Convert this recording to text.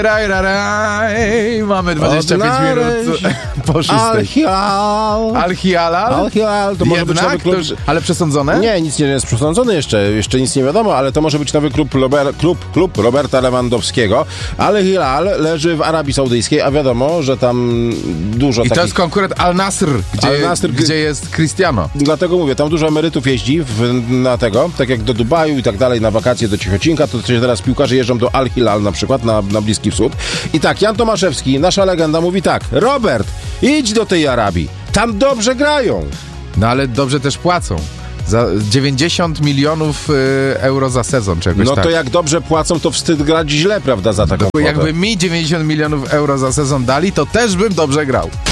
Raj. Mamy 25 minut po 6. Al-Hilal? To może być nowy klub. Ale przesądzone? Nie, nic nie jest przesądzone jeszcze nic nie wiadomo, ale to może być nowy klub Roberta Lewandowskiego. Al-Hilal leży w Arabii Saudyjskiej, a wiadomo, że tam dużo takich... to jest konkurent Al-Nasr, gdzie jest Cristiano. Dlatego mówię, tam dużo emerytów jeździ na tego, tak jak do Dubaju i tak dalej, na wakacje do Cichocinka, to teraz piłkarze jeżdżą do Al-Hilal na przykład, na Bliski Wschód. I tak, Jan Tomaszewski, nasza legenda, mówi tak: Robert, idź do tej Arabii, tam dobrze grają. No ale dobrze też płacą. Za 90 milionów euro za sezon, czegoś tak. No to jak dobrze płacą, to wstyd grać źle, prawda, za taką kwotę. Jakby mi 90 milionów euro za sezon dali, to też bym dobrze grał.